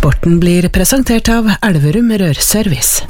Sporten blir presentert av Elverum Rørservice.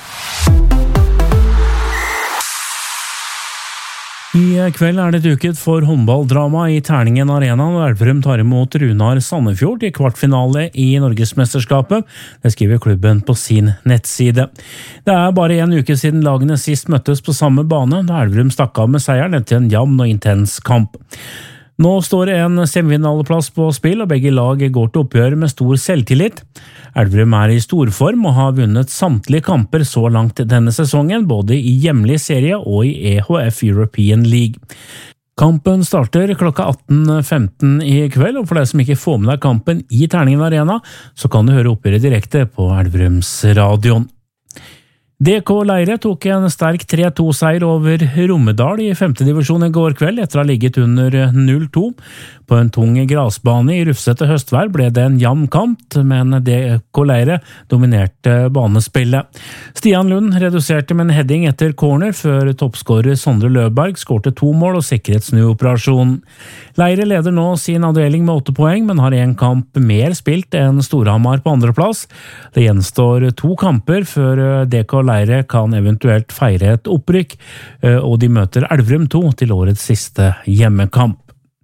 I kveld det duket for håndballdrama i Terningen Arena når Elverum tar imot Runar Sandefjord i kvartfinale i Norgesmesterskapet. Det skriver klubben på sin nettside. Det bare en uke siden lagene sist møttes på samme bane, da Elverum stakk av med seieren etter en jevn og intens kamp. Nå står en semifinaleplass på spill, og begge lag går til oppgjør med stor selvtillit. Elverum i storform og har vunnet samtlige kamper så langt denne sesongen, både i hjemlig serie og i EHF European League. Kampen starter klokka 18.15 i kveld, og for deg som ikke får med deg kampen i Terningen Arena, så kan du høre oppgjøret direkte på Elverums radioen. DK Leire tok en sterk 3-2-seier over Romedal i 5. divisjon i går kveld etter å ha ligget under 0-2. På en tung grasbane i rufsete høstvær ble det en jevn kamp, men DK Leire dominerte banespillet. Stian Lund reduserte med en heading etter corner før toppskårer Sondre Løberg skårte 2 mål og sikret snuoperasjonen. Leire leder nå sin avdeling med 8 poeng, men har en kamp mer spilt enn Storhamar på andreplass. Det gjenstår 2 kamper før DK Leire kan eventuelt feire et opprykk, og de møter Elverum 2 til årets siste hjemmekamp.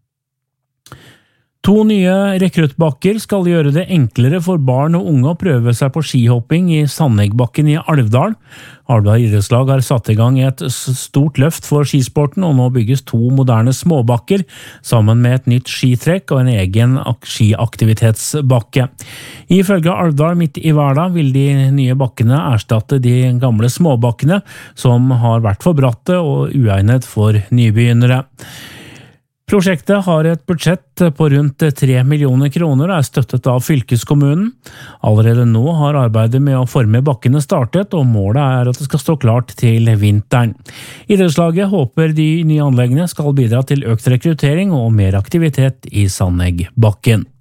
2 nye rekruttbakker skal gjøre det enklere for barn og unge å prøve seg på skihopping i Sandegbakken i Alvdal. Alvdal idrettslag har satt i gang et stort løft for skisporten, og nå bygges 2 moderne småbakker sammen med et nytt skitrekk og en egen skiaktivitetsbakke. Ifølge Alvdal midt i hverdag vil de nye bakkene erstatte de gamle småbakkene som har vært for bratte og uegnet for nybegynnere. Prosjektet har et budsjett på rundt 3 millioner kroner og støttet av fylkeskommunen. Allerede nå har arbeidet med å forme bakkene startet, og målet at det skal stå klart til vinteren. Idrettslaget håper de nye anleggene skal bidra til økt rekruttering og mer aktivitet i Sandegbakken.